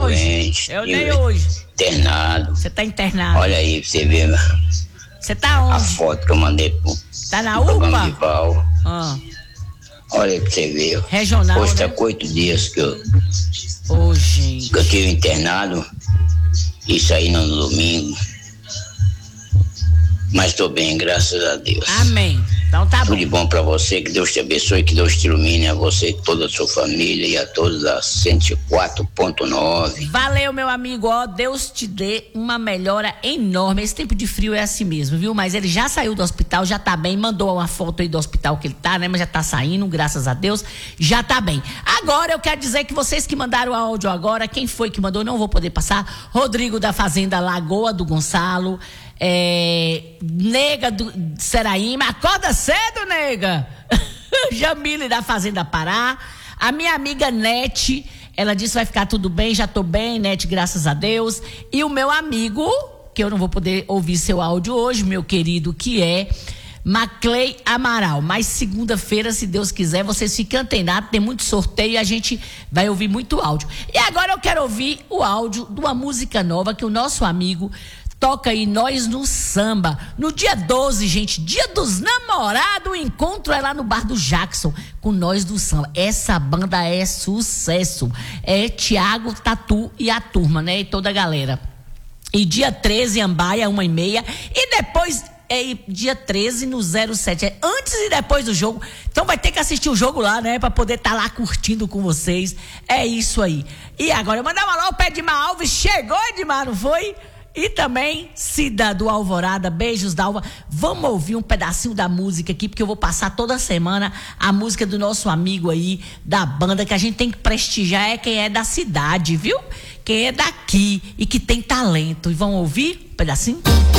doente. Eu nem hoje. Internado. Você tá internado. Olha aí pra você ver Você tá onde? a foto que eu mandei pro Tá na programa de UPA? Val. Ah, Olha aí pra você ver. regional, Hoje né? tá com 8 dias que eu Gente. tive internado. Isso aí no domingo. Mas tô bem, graças a Deus. Amém. Então tá Tudo bom. de bom pra você, que Deus te abençoe, que Deus te ilumine a você e toda a sua família e a todos da 104.9. Valeu, meu amigo, ó, Deus te dê uma melhora enorme. Esse tempo de frio é assim mesmo, viu? Mas ele já saiu do hospital, já tá bem, mandou uma foto aí do hospital que ele tá, né? Mas já tá saindo, graças a Deus, já tá bem. Agora eu quero dizer que vocês que mandaram o áudio agora, quem foi que mandou, não vou poder passar. Rodrigo da Fazenda Lagoa do Gonçalo, Nega do Seraíma, acorda cedo, nega. Jamile da Fazenda Pará, a minha amiga Nete, ela disse vai ficar tudo bem, já tô bem, Nete, graças a Deus. E o meu amigo, que eu não vou poder ouvir seu áudio hoje, meu querido, que é Maclay Amaral. Mas segunda-feira, se Deus quiser, vocês fiquem antenados, tem muito sorteio e a gente vai ouvir muito áudio. E agora eu quero ouvir o áudio de uma música nova que o nosso amigo toca aí, Nós no Samba. No dia 12, gente, dia dos namorados, o encontro é lá no bar do Jackson, com Nós do Samba. Essa banda é sucesso. É Thiago, Tatu e a turma, né? E toda a galera. E dia 13, Ambaia, 1h30. E depois, dia 13 no 07. Antes e depois do jogo. Então vai ter que assistir o jogo lá, né? Pra poder estar lá curtindo com vocês. É isso aí. E agora eu mandar uma lá, o pé de Edmar Alves. Chegou, Edmar, não foi? E também Cida do Alvorada, beijos Dalva. Vamos ouvir um pedacinho da música aqui, porque eu vou passar toda semana a música do nosso amigo aí, da banda, que a gente tem que prestigiar, é quem é da cidade, viu? Quem é daqui e que tem talento. E vamos ouvir um pedacinho?